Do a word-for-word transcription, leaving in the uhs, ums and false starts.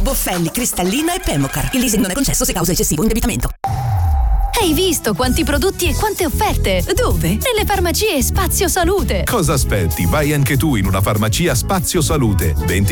Boffelli, Cristallina e Pemocar. Il leasing non è concesso se causa eccessivo indebitamento. Hai visto quanti prodotti e quante offerte? Dove? Nelle farmacie Spazio Salute. Cosa aspetti? Vai anche tu in una farmacia Spazio Salute. venti